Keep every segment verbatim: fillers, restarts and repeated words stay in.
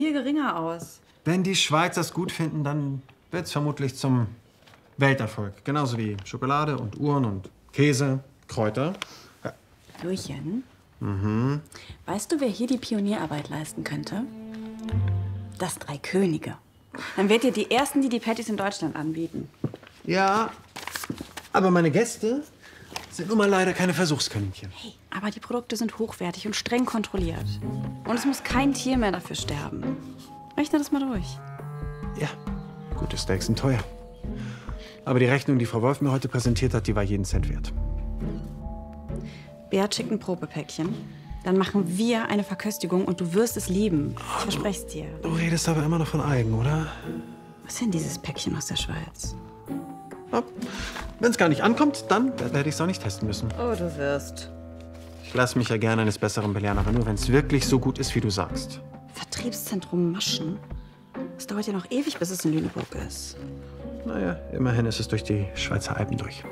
Viel geringer aus. Wenn die Schweizer es gut finden, dann wird es vermutlich zum Welterfolg. Genauso wie Schokolade und Uhren und Käse, Kräuter. Ja. Luchen, Mhm. weißt du, wer hier die Pionierarbeit leisten könnte? Das Drei Könige. Dann werdet ihr die Ersten, die die Patties in Deutschland anbieten. Ja, aber meine Gäste sind nun mal leider keine Versuchskaninchen. Hey, aber die Produkte sind hochwertig und streng kontrolliert. Und es muss kein Tier mehr dafür sterben. Rechne das mal durch. Ja, gute Steaks sind teuer. Aber die Rechnung, die Frau Wolf mir heute präsentiert hat, die war jeden Cent wert. Bert schickt ein Probepäckchen. Dann machen wir eine Verköstigung und du wirst es lieben. Ich verspreche es dir. Du redest aber immer noch von Algen, oder? Was ist denn dieses Päckchen aus der Schweiz? Wenn es gar nicht ankommt, dann werde ich es auch nicht testen müssen. Oh, du wirst. Ich lasse mich ja gerne eines Besseren belehren, aber nur, wenn es wirklich so gut ist, wie du sagst. Vertriebszentrum Maschen? Es dauert ja noch ewig, bis es in Lüneburg ist. Naja, immerhin ist es durch die Schweizer Alpen durch.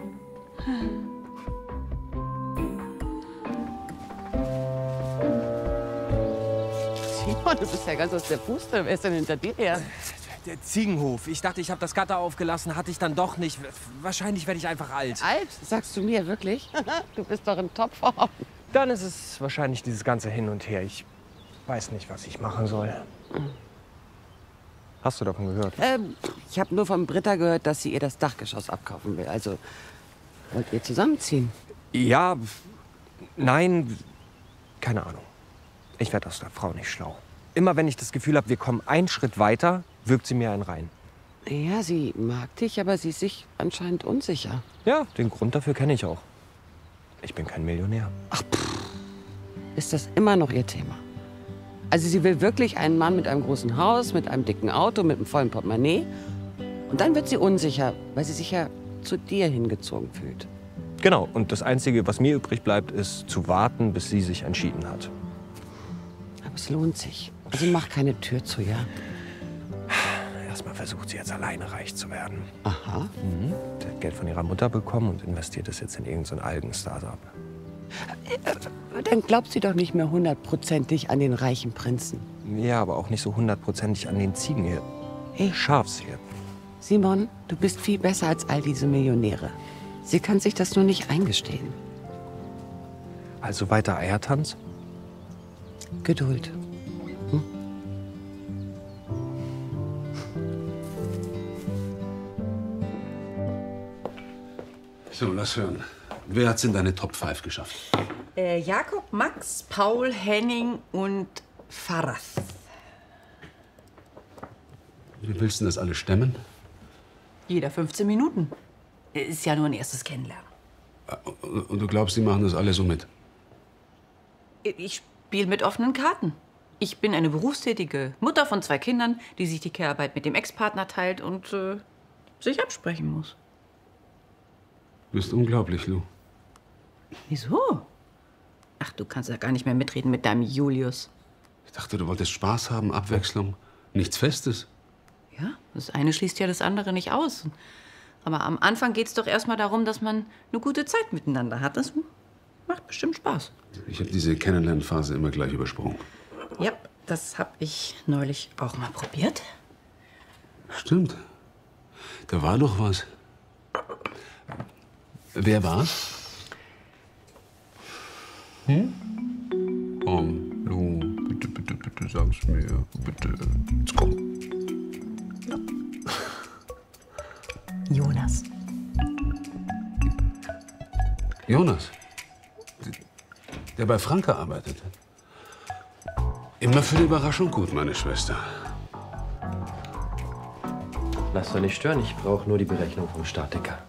Simon, du bist ja ganz aus der Puste. Wer ist denn hinter dir her? Der Ziegenhof. Ich dachte, ich habe das Gatter aufgelassen, hatte ich dann doch nicht. Wahrscheinlich werde ich einfach alt. Alt? Sagst du mir wirklich? Du bist doch in Topform. Dann ist es wahrscheinlich dieses ganze Hin und Her. Ich weiß nicht, was ich machen soll. Hast du davon gehört? Ähm, ich habe nur von Britta gehört, dass sie ihr das Dachgeschoss abkaufen will. Also, wollt ihr zusammenziehen? Ja, nein, keine Ahnung. Ich werde aus der Frau nicht schlau. Immer wenn ich das Gefühl habe, wir kommen einen Schritt weiter, wirkt sie mir einen rein. Ja, sie mag dich, aber sie ist sich anscheinend unsicher. Ja, den Grund dafür kenne ich auch. Ich bin kein Millionär. Ach, pff. Ist das immer noch ihr Thema? Also sie will wirklich einen Mann mit einem großen Haus, mit einem dicken Auto, mit einem vollen Portemonnaie. Und dann wird sie unsicher, weil sie sich ja zu dir hingezogen fühlt. Genau, und das Einzige, was mir übrig bleibt, ist zu warten, bis sie sich entschieden hat. Aber es lohnt sich. Also mach keine Tür zu, ja? Erstmal versucht sie jetzt alleine reich zu werden. Aha. Mhm. Sie hat Geld von ihrer Mutter bekommen und investiert es jetzt in irgendein Algen-Startup. Dann glaubt sie doch nicht mehr hundertprozentig an den reichen Prinzen. Ja, aber auch nicht so hundertprozentig an den Ziegenhirt. Hey. Schafshirt. Simon, du bist viel besser als all diese Millionäre. Sie kann sich das nur nicht eingestehen. Also weiter Eiertanz? Geduld. Hm? So, lass hören. Wer hat's in deine Top fünf geschafft? Äh, Jakob, Max, Paul, Henning und Faraz. Wie willst du das alles stemmen? Jeder fünfzehn Minuten. Ist ja nur ein erstes Kennenlernen. Und du glaubst, die machen das alle so mit? Ich spiele mit offenen Karten. Ich bin eine berufstätige Mutter von zwei Kindern, die sich die Care-Arbeit mit dem Ex-Partner teilt und äh, sich absprechen muss. Du bist unglaublich, Lou. Wieso? Ach, du kannst ja gar nicht mehr mitreden mit deinem Julius. Ich dachte, du wolltest Spaß haben, Abwechslung. Nichts Festes. Ja, das eine schließt ja das andere nicht aus. Aber am Anfang geht es doch erstmal darum, dass man eine gute Zeit miteinander hat. Das macht bestimmt Spaß. Ich habe diese Kennenlernphase immer gleich übersprungen. Ja, das habe ich neulich auch mal probiert. Stimmt. Da war doch was. Wer war's? Hm? Komm, Lou, bitte, bitte, bitte, sag's mir. Bitte. Jetzt komm. Jonas. Jonas? Der bei Franke arbeitet. Immer für die Überraschung gut, meine Schwester. Lass doch nicht stören, ich brauche nur die Berechnung vom Statiker.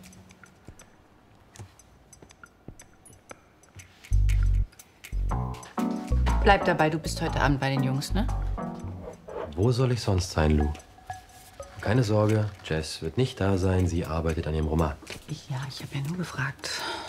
Bleib dabei, du bist heute Abend bei den Jungs, ne? Wo soll ich sonst sein, Lou? Keine Sorge, Jess wird nicht da sein. Sie arbeitet an ihrem Roman. Ich, ja, ich habe ja nur gefragt.